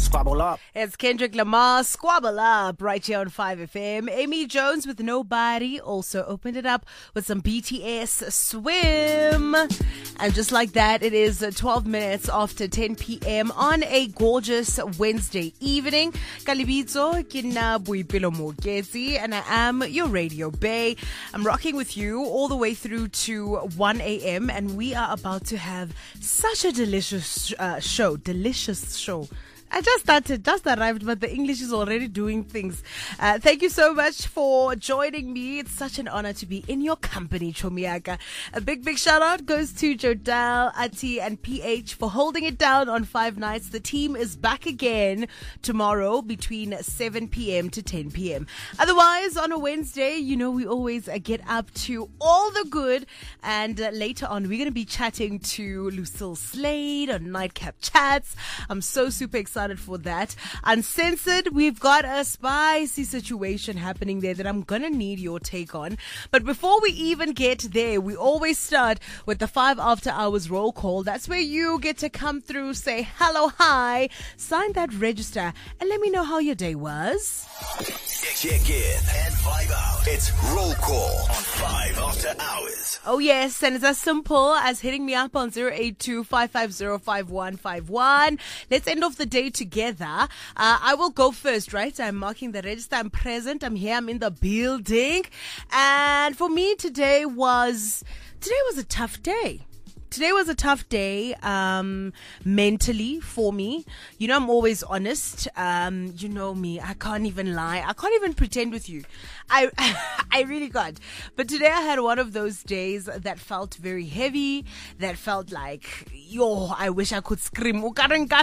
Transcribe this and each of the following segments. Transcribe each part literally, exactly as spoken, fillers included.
Squabble up. It's Kendrick Lamar, Squabble Up, right here on five F M. Amy Jones with Nobody also opened it up with some B T S Swim. And just like that, it is twelve minutes after ten p.m. on a gorgeous Wednesday evening. Kalibitso, Kina Buipilo Mogezi, and I am your Radio Bay. I'm rocking with you all the way through to one a.m. and we are about to have such a delicious uh, show. Delicious show. I just started, just arrived, but the English is already doing things. Uh, thank you so much for joining me. It's such an honor to be in your company, Chomiaka. A big, big shout out goes to Jodal, Ati, and P H for holding it down on five nights. The team is back again tomorrow between seven p.m. to ten p.m. Otherwise, on a Wednesday, you know, we always uh, get up to all the good. And uh, later on, we're going to be chatting to Lucille Slade on Nightcap Chats. I'm so super excited. Excited for that. Uncensored, we've got a spicy situation happening there that I'm gonna need your take on. But before we even get there, we always start with the five after hours roll call. That's where you get to come through, say hello, hi, sign that register, and let me know how your day was. Check in and vibe out. It's roll call on five after hours. Oh yes, and it's as simple as hitting me up on zero eight two, five five zero, five one five one. Let's end off the day together. Uh, I will go first, right? I'm marking the register. I'm present. I'm here. I'm in the building. And for me, today was, today was a tough day. Today was a tough day, um, mentally for me. You know, I'm always honest. Um, you know me. I can't even lie. I can't even pretend with you. I, I really can't. But today I had one of those days that felt very heavy, that felt like, yo, I wish I could scream. Um,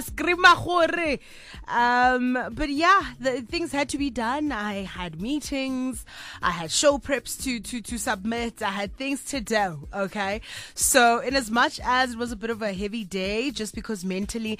but yeah, the things had to be done. I had meetings. I had show preps to, to, to submit. I had things to do. Okay. So in as much as it was a bit of a heavy day, just because mentally,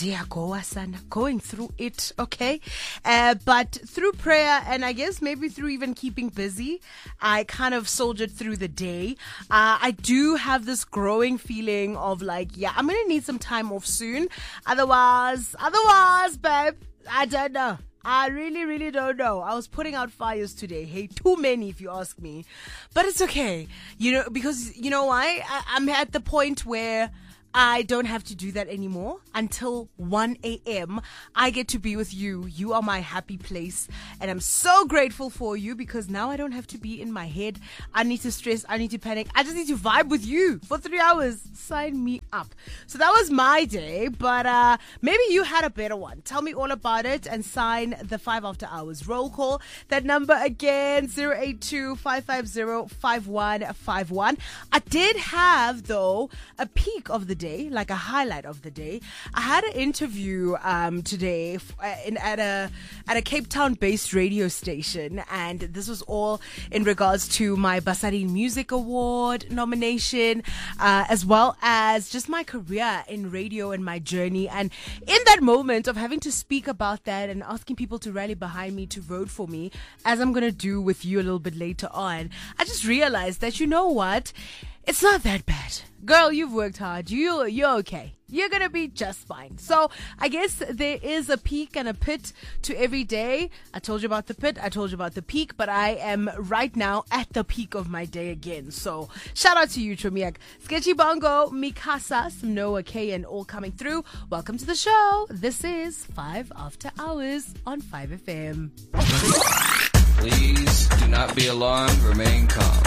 going through it. Okay. Uh, but through prayer and I guess maybe through even keeping busy, I kind of soldiered through the day. Uh, I do have this growing feeling of like, yeah, I'm going to need some time off soon. Otherwise, otherwise, babe, I don't know. I really, really don't know. I was putting out fires today. Hey, too many if you ask me. But it's okay. You know, because you know why? I, I'm at the point where I don't have to do that anymore. Until one a.m. I get to be with you. You are my happy place. And I'm so grateful for you because now I don't have to be in my head. I need to stress. I need to panic. I just need to vibe with you for three hours. Sign me up. So that was my day. But uh, maybe you had a better one. Tell me all about it and sign the five after hours roll call. That number again, zero eight two, five five zero, five one five one. I did have, though, a peak of the day. Like a highlight of the day. I had an interview um, today uh, in, at a at a Cape Town-based radio station, and this was all in regards to my Basari Music Award nomination, uh, as well as just my career in radio and my journey. And in that moment of having to speak about that and asking people to rally behind me to vote for me, as I'm going to do with you a little bit later on, I just realized that, you know what? It's not that bad. Girl, you've worked hard. You, you're okay. You're going to be just fine. So I guess there is a peak and a pit to every day. I told you about the pit. I told you about the peak. But I am right now at the peak of my day again. So shout out to you, Chomiak. Sketchy Bongo, Mikasa, some Noah K, and all coming through. Welcome to the show. This is five After Hours on five F M. Please do not be alarmed. Remain calm.